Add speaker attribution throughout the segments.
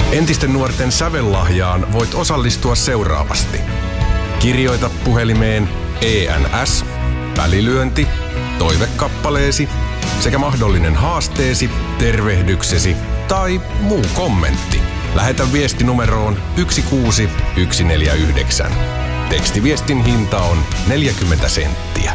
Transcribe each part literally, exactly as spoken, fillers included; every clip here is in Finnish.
Speaker 1: Entisten nuorten sävellahjaan voit osallistua seuraavasti. Kirjoita puhelimeen E N S, välilyönti, toivekappaleesi sekä mahdollinen haasteesi, tervehdyksesi tai muu kommentti. Lähetä viesti numeroon yksi kuusi yksi neljä yhdeksän. Tekstiviestin hinta on neljäkymmentä senttiä.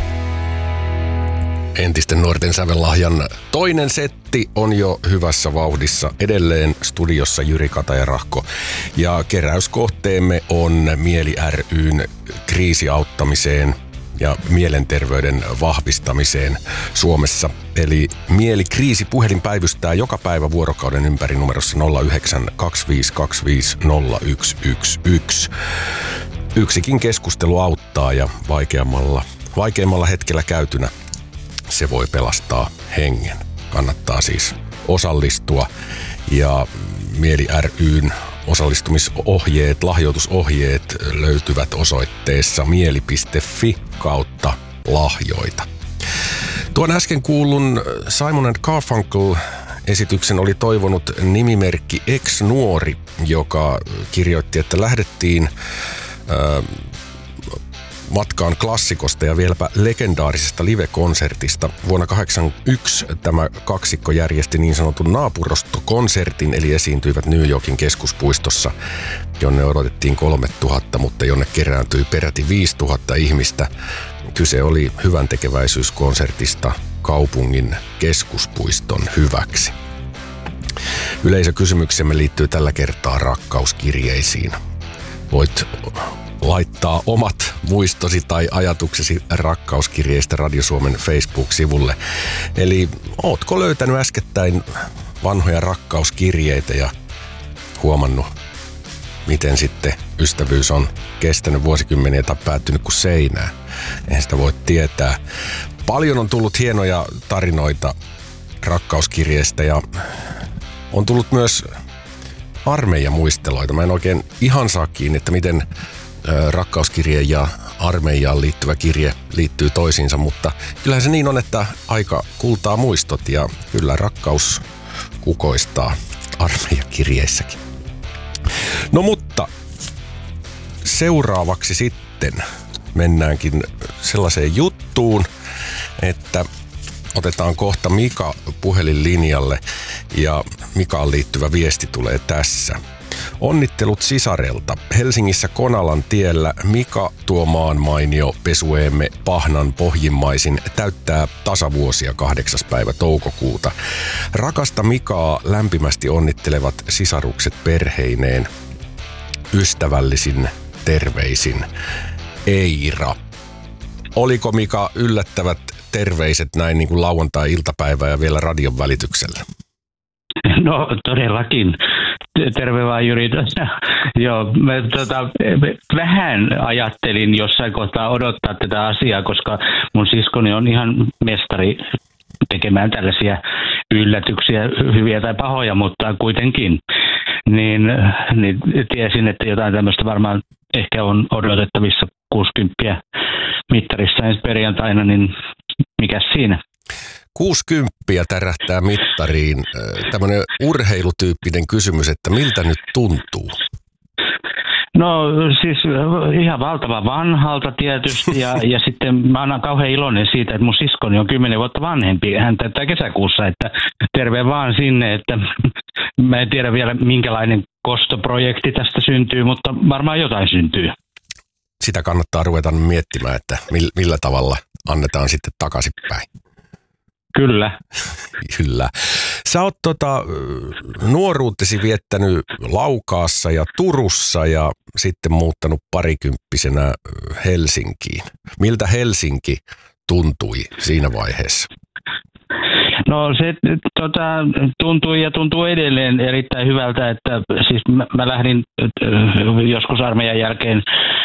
Speaker 1: Entisten nuorten sävellahjan toinen setti on jo hyvässä vauhdissa. Edelleen studiossa Jyri Katajarahko. Ja keräyskohteemme on Mieli ry:n kriisiauttamiseen ja mielenterveyden vahvistamiseen Suomessa. Eli Mieli Kriisi -puhelin päivystää joka päivä vuorokauden ympäri numerossa nolla yhdeksän kaksi viisi kaksi viisi nolla yksi yksi yksi. Yksikin keskustelu auttaa ja vaikeammalla, vaikeammalla hetkellä käytynä se voi pelastaa hengen. Kannattaa siis osallistua ja Mieli ry:n osallistumisohjeet, lahjoitusohjeet löytyvät osoitteessa mieli piste fi kautta lahjoita. Tuon äsken kuullun Simon and Garfunkel esityksen oli toivonut nimimerkki Ex-nuori, joka kirjoitti, että lähdettiin äh, matkaan klassikosta ja vieläpä legendaarisesta live-konsertista. Vuonna kahdeksankymmentäyksi tämä kaksikko järjesti niin sanotun naapurustokonsertin, eli esiintyivät New Yorkin keskuspuistossa, jonne odotettiin kolmetuhatta, mutta jonne kerääntyi peräti viisituhatta ihmistä. Kyse oli hyväntekeväisyyskonsertista kaupungin keskuspuiston hyväksi. Yleisökysymyksemme liittyy tällä kertaa rakkauskirjeisiin. Voit laittaa omat muistosi tai ajatuksesi rakkauskirjeistä Radio Suomen Facebook-sivulle. Eli ootko löytänyt äskettäin vanhoja rakkauskirjeitä ja huomannut, miten sitten ystävyys on kestänyt vuosikymmeniä tai päättynyt kuin seinään? Eihän sitä voi tietää. Paljon on tullut hienoja tarinoita rakkauskirjeistä ja on tullut myös armeijamuisteloita. Mä en oikein ihan saa kiinni, että miten rakkauskirje ja armeijaan liittyvä kirje liittyy toisiinsa, mutta kyllähän se niin on, että aika kultaa muistot ja kyllä rakkaus kukoistaa armeijakirjeissäkin. No mutta seuraavaksi sitten mennäänkin sellaiseen juttuun, että otetaan kohta Mika puhelinlinjalle ja Mikaan liittyvä viesti tulee tässä. Onnittelut sisarelta. Helsingissä Konalan tiellä Mika, tuo maan mainio pesueemme Pahnan pohjimmaisin, täyttää tasavuosia kahdeksas päivä toukokuuta. Rakasta Mikaa lämpimästi onnittelevat sisarukset perheineen. Ystävällisin terveisin Eira. Oliko Mika yllättävät terveiset näin niin kuin lauantai-iltapäivä ja vielä radion välityksellä?
Speaker 2: No todellakin. Terve vaan Jyri. Joo, mä tota, vähän ajattelin jossain kohtaa odottaa tätä asiaa, koska mun siskoni on ihan mestari tekemään tällaisia yllätyksiä, hyviä tai pahoja, mutta kuitenkin. Niin, niin tiesin, että jotain tämmöistä varmaan ehkä on odotettavissa kuusikymmentä mittarissa ensi perjantaina, niin mikäs siinä?
Speaker 1: kuusikymmentä tärähtää mittariin. Tämmöinen urheilutyyppinen kysymys, että miltä nyt tuntuu?
Speaker 2: No siis ihan valtava vanhalta tietysti ja, ja sitten mä oon kauhean iloinen siitä, että mun siskoni on kymmenen vuotta vanhempi. Hän täyttää kesäkuussa, että terve vaan sinne, että mä en tiedä vielä minkälainen kostoprojekti tästä syntyy, mutta varmaan jotain syntyy.
Speaker 1: Sitä kannattaa ruveta miettimään, että millä tavalla annetaan sitten takaisinpäin.
Speaker 2: Kyllä.
Speaker 1: Kyllä. Sä oot tota, nuoruutesi viettänyt Laukaassa ja Turussa ja sitten muuttanut parikymppisenä Helsinkiin. Miltä Helsinki tuntui siinä vaiheessa?
Speaker 2: No se tota, tuntui ja tuntuu edelleen erittäin hyvältä, että siis mä, mä lähdin joskus armeijan jälkeen,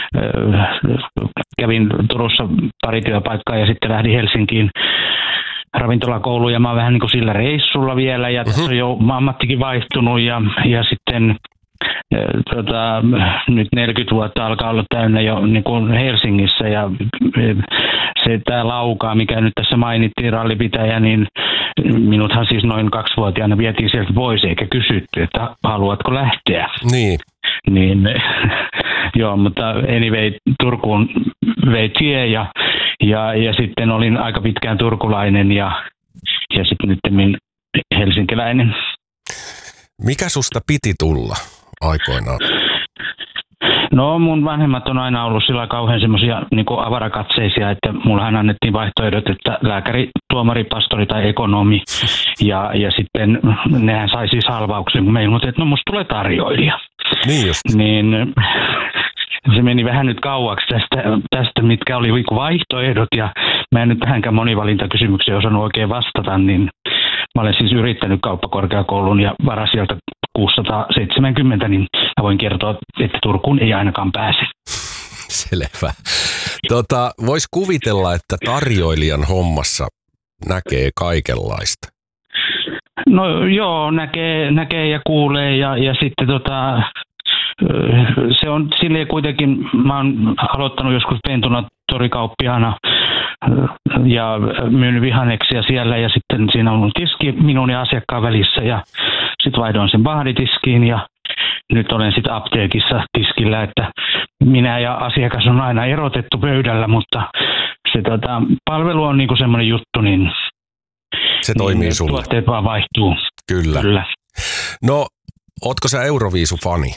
Speaker 2: kävin Turussa pari työpaikkaa ja sitten lähdin Helsinkiin ravintolakouluun ja mä oon vähän niin kuin sillä reissulla vielä ja tässä on jo ammattikin vaihtunut ja, ja sitten tota, nyt neljäkymmentä vuotta alkaa olla täynnä jo niin kuin Helsingissä ja se tämä Laukaa, mikä nyt tässä mainittiin, rallipitäjä, niin minuthan siis noin kaksivuotiaana vietiin sieltä pois eikä kysytty, että haluatko lähteä.
Speaker 1: Niin.
Speaker 2: Niin, joo, mutta anyway, Turkuun vei tie ja, ja, ja sitten olin aika pitkään turkulainen ja, ja sitten nyt helsinkiläinen.
Speaker 1: Mikä susta piti tulla aikoinaan?
Speaker 2: No mun vanhemmat on aina ollut sillä kauhean semmoisia niin kuin avarakatseisia, että mullahan annettiin vaihtoehdot, että lääkäri, tuomari, pastori tai ekonomi. Ja, ja sitten nehän sai siis halvauksen, kun me ilmoitin, että no musta tulee tarjoilija.
Speaker 1: Niin just.
Speaker 2: Niin se meni vähän nyt kauaksi tästä, tästä mitkä oli vaihtoehdot ja mä en nyt tähänkään monivalintakysymykseen osannut oikein vastata, niin mä olen siis yrittänyt kauppakorkeakoulun ja varasijalta kuusisataaseitsemänkymmentä, niin mä voin kertoa, että Turkuun ei ainakaan pääse.
Speaker 1: Selvä. Tota, vois kuvitella, että tarjoilijan hommassa näkee kaikenlaista.
Speaker 2: No joo, näkee, näkee ja kuulee ja, ja sitten tota, se on silleen kuitenkin, mä oon aloittanut joskus pentuna torikauppiaana ja myynyt vihanneksia siellä ja sitten siinä on tiski minun ja asiakkaan välissä ja sitten vaihdoin sen baaritiskiin ja nyt olen sitten apteekissa tiskillä, että minä ja asiakas on aina erotettu pöydällä, mutta se tota, palvelu on niinku semmoinen juttu, niin
Speaker 1: se toimii
Speaker 2: niin
Speaker 1: sulle.
Speaker 2: Tuotteet vaan vaihtuu.
Speaker 1: Kyllä. Kyllä. No, ootko sä Euroviisu-fani?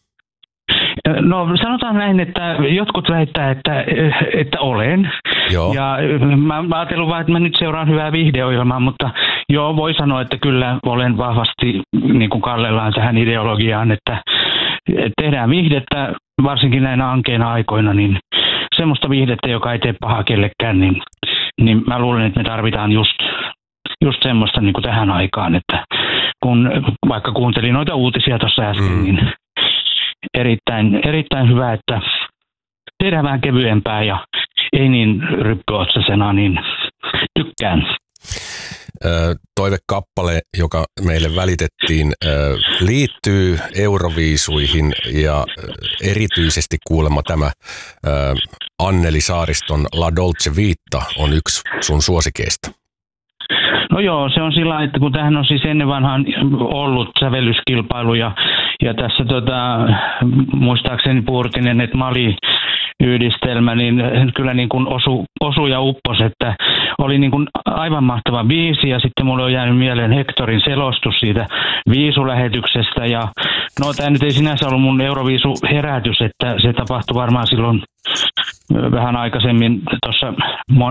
Speaker 2: No sanotaan näin, että jotkut väittää, että, että olen.
Speaker 1: Joo.
Speaker 2: Ja mä, mä ajattelin vaan, että mä nyt seuraan hyvää viihdeohjelmaa, mutta joo, voi sanoa, että kyllä olen vahvasti niin kuin kallellaan tähän ideologiaan, että tehdään viihdettä, varsinkin näinä ankeina aikoina, niin semmoista viihdettä, joka ei tee pahaa kellekään, niin, niin mä luulen, että me tarvitaan just, just semmoista niin kuin tähän aikaan, että kun vaikka kuuntelin noita uutisia tuossa äsken, mm. niin Erittäin, erittäin hyvä, että tehdään vähän kevyempää ja ei niin ryppyotsasena, niin tykkään.
Speaker 1: Toivekappale, joka meille välitettiin, liittyy Euroviisuihin ja erityisesti kuulemma tämä Anneli Saariston La Dolce Vita on yksi sun suosikeista.
Speaker 2: No joo, se on sillä, että kun tähän on siis ennen vanhaan ollut sävellyskilpailu ja, ja tässä tota, muistaakseni Puurtinen, että Mali yhdistelmä, niin kyllä niin kuin osu, osu ja uppos, että oli niin kuin aivan mahtava biisi ja sitten mulle on jäänyt mieleen Hectorin selostus siitä viisulähetyksestä ja no tämä nyt ei sinänsä ollut mun Euroviisu-herätys, että se tapahtui varmaan silloin vähän aikaisemmin tuossa